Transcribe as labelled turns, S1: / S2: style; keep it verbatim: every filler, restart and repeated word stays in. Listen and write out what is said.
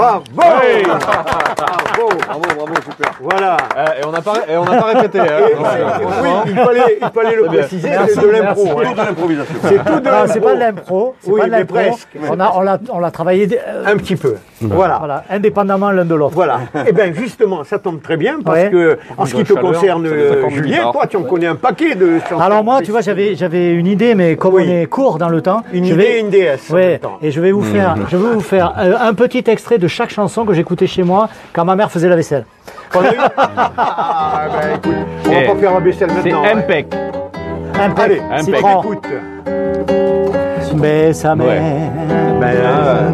S1: Bravo.
S2: Oui.
S1: Bravo.
S3: Bravo, bravo, super.
S1: Voilà.
S2: Euh, et on n'a pas, et on n'a pas répété. Hein.
S1: Et, oui, il fallait, il fallait le préciser, c'est de l'impro.
S3: C'est
S1: Hein.
S3: tout de l'improvisation.
S1: C'est tout de
S4: Non,
S1: l'impro.
S4: c'est pas de l'impro. C'est
S1: Oui,
S4: pas de
S1: mais
S4: l'impro.
S1: presque.
S4: On a, on l'a, on l'a travaillé euh,
S1: Un petit peu. Voilà.
S4: voilà, indépendamment l'un de l'autre.
S1: Voilà. Eh bien, justement, ça tombe très bien parce
S4: Ouais.
S1: que, en ce qui te
S3: chaleur,
S1: concerne,
S3: ça fait
S1: euh,
S3: cinquante
S1: Julien,
S3: minutes.
S1: toi, tu en connais un paquet de chansons.
S4: Alors moi, tu vois, j'avais, j'avais une idée, mais comme
S1: Oui.
S4: on est court dans le temps,
S1: Une
S4: je
S1: idée
S4: vais,
S1: et une déesse. en
S4: ouais,
S1: même temps.
S4: et je vais vous faire, je vais vous faire euh, un petit extrait de chaque chanson que j'écoutais chez moi quand ma mère faisait la vaisselle.
S1: Qu'on a eu Ah, ben, écoute, on va
S2: Eh,
S1: pas faire la vaisselle
S2: C'est
S1: maintenant. hein.
S2: impec.
S4: Impec,
S1: Allez,
S2: Impec.
S4: citron,
S1: écoute.
S4: bésame.
S2: Ouais.
S1: Ben,